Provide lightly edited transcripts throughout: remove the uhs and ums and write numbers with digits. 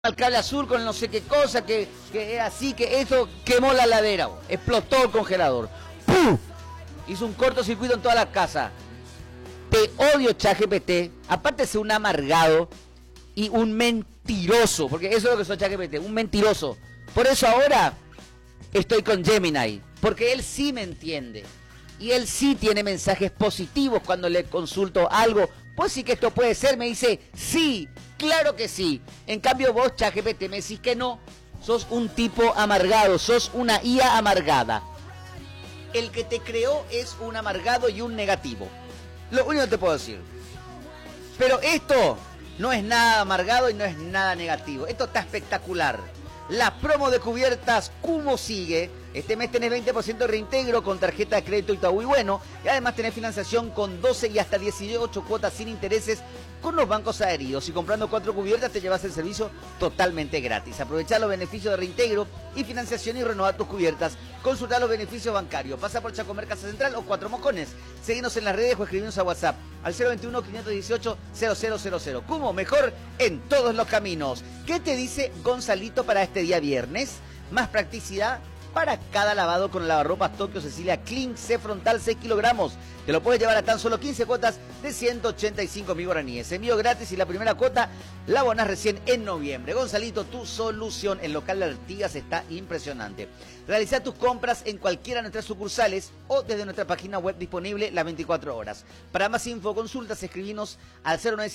al cable azul con no sé qué cosa, que era así, que eso quemó la ladera, explotó el congelador. ¡Pum! Hizo un cortocircuito en toda la casa. Te odio, ChatGPT. Aparte de ser un amargado y un mentiroso, porque eso es lo que soy, ChatGPT, un mentiroso. Por eso ahora estoy con Gemini, porque él sí me entiende. Y él sí tiene mensajes positivos cuando le consulto algo. Pues sí que esto puede ser, me dice, sí, claro que sí. En cambio vos, ChatGPT, me decís que no. Sos un tipo amargado, sos una IA amargada. El que te creó es un amargado y un negativo. Lo único que te puedo decir. Pero esto no es nada amargado y no es nada negativo. Esto está espectacular. La promo de cubiertas Kumo sigue. Este mes tenés 20% de reintegro con tarjeta de crédito Itaú y Bueno. Y además tenés financiación con 12 y hasta 18 cuotas sin intereses con los bancos adheridos. Y comprando 4 cubiertas te llevas el servicio totalmente gratis. Aprovechá los beneficios de reintegro y financiación y renová tus cubiertas. Consultá los beneficios bancarios. Pasa por Chacomer Casa Central o Cuatro Mojones. Seguinos en las redes o escribinos a WhatsApp al 021-518-0000. Kumo, mejor en todos los caminos. ¿Qué te dice Gonzalito para este día viernes? Más practicidad para cada lavado con el lavarropas Tokio Cecilia Clean C Frontal 6 kilogramos. Te lo puedes llevar a tan solo 15 cuotas de 185.000 guaraníes. Envío gratis y la primera cuota la abonás recién en noviembre. Gonzalito, tu solución. El local de Artigas está impresionante. Realiza tus compras en cualquiera de nuestras sucursales o desde nuestra página web disponible las 24 horas. Para más info, consultas, escribinos al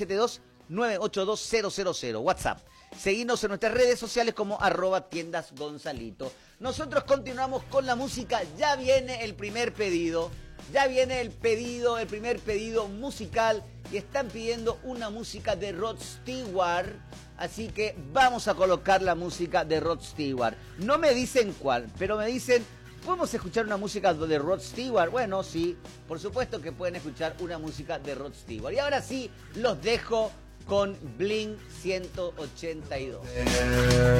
0972-982-000. WhatsApp. Seguinos en nuestras redes sociales como @tiendasgonzalito. Nosotros continuamos con la música. Ya viene el primer pedido. Ya viene el primer pedido musical. Y están pidiendo una música de Rod Stewart. Así que vamos a colocar la música de Rod Stewart. No me dicen cuál, pero me dicen, ¿podemos escuchar una música de Rod Stewart? Bueno, sí, por supuesto que pueden escuchar una música de Rod Stewart. Y ahora sí, los dejo con Blink 182.